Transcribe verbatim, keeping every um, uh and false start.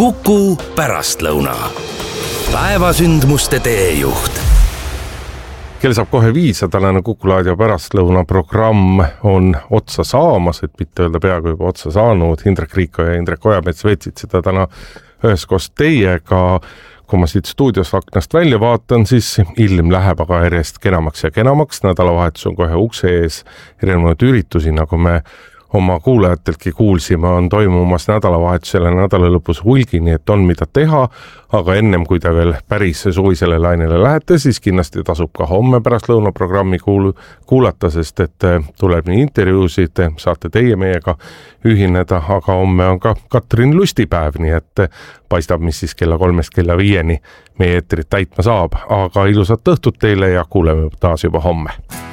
Kuku pärastlõuna. Päevasündmuste teejuht. Kell saab kohe viis, tänane Kuku Raadio pärastlõuna programm on otsa saamas, et mitte öelda peaaegu juba otsa saanud. Indrek Riiko ja Indrek Ojamets veetsid seda täna üheskoos teiega. Kui ma siit stuudios aknast välja vaatan, siis ilm läheb aga järjest kenamaks ja kenamaks. Nädalavahetus on kohe ukse ees. Erinevad üritusi, nagu me oma kuulajateltki kuulsime, on toimumas nädalavahetusele nädala lõpus hulgi, nii et on mida teha, aga ennem kui te veel päris suvisele lainele lähete, siis kindlasti tasub ka homme pärastlõuna programmi kuul- kuulata, sest et tuleb nii intervjuusid, saate teie meiega ühineda, aga homme on ka Katrin Lustipäev, nii et paistab, mis siis kella kolmest kella viieni meie eetrit täitma saab, aga ilusat õhtut teile ja kuuleme taas juba homme.